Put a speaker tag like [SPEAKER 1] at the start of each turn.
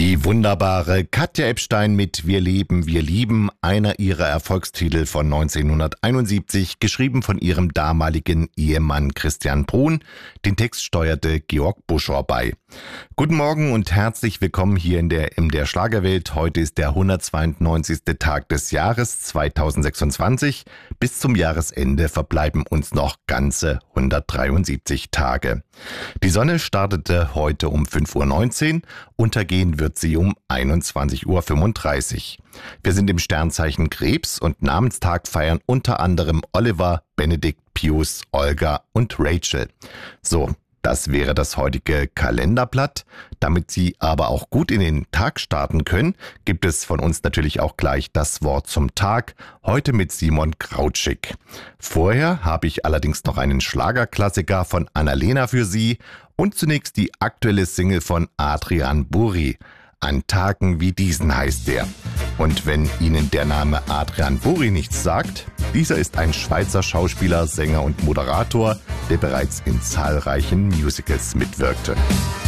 [SPEAKER 1] Die wunderbare Katja Ebstein mit Wir leben, wir lieben, einer ihrer Erfolgstitel von 1971, geschrieben von ihrem damaligen Ehemann Christian Bruhn. Den Text steuerte Georg Buschor bei. Guten Morgen und herzlich willkommen hier in der Schlagerwelt. Heute ist der 192. Tag des Jahres 2026. Bis zum Jahresende verbleiben uns noch ganze 173 Tage. Die Sonne startete heute um 5:19 Uhr, untergehen wird sie um 21:35 Uhr. Wir sind im Sternzeichen Krebs und Namenstag feiern unter anderem Oliver, Benedikt, Pius, Olga und Rachel. So, das wäre das heutige Kalenderblatt. Damit Sie aber auch gut in den Tag starten können, gibt es von uns natürlich auch gleich das Wort zum Tag, heute mit Simon Krautschik. Vorher habe ich allerdings noch einen Schlagerklassiker von Annalena für Sie und zunächst die aktuelle Single von Adrian Burri. An Tagen wie diesen heißt der. Und wenn Ihnen der Name Adrian Burri nichts sagt, dieser ist ein Schweizer Schauspieler, Sänger und Moderator, der bereits in zahlreichen Musicals mitwirkte.